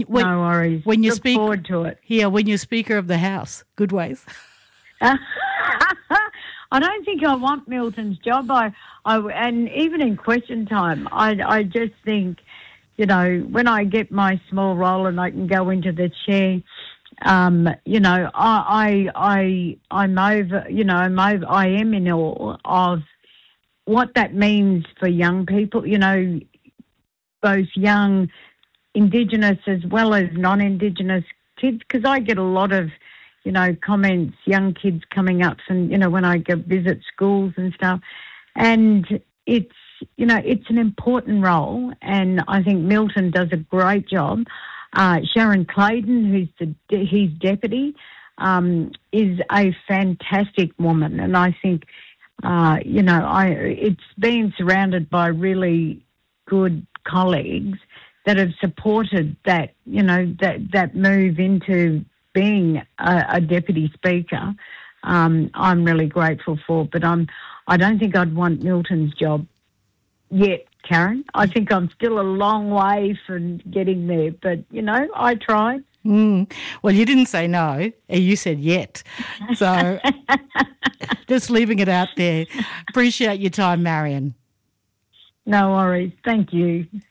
When, No worries. when you Look speak forward to it. here, when you're Speaker of the House, good ways. I don't think I want Milton's job. And even in question time, I just think, you know, when I get my small role and I can go into the chair, you know, I am in awe of what that means for young people. You know, both young Indigenous as well as non-Indigenous kids, because I get a lot of, you know, comments, young kids coming up and, you know, when I go visit schools and stuff. And it's, you know, it's an important role, and I think Milton does a great job. Sharon Clayton, who's his deputy, is a fantastic woman, and I think, you know, it's been surrounded by really good colleagues that have supported that, you know, that move into being a deputy speaker. I'm really grateful for, but I don't think I'd want Milton's job yet, Karen. I think I'm still a long way from getting there, but, you know, I tried. Well, you didn't say no. You said yet. So just leaving it out there. Appreciate your time, Marion. No worries. Thank you.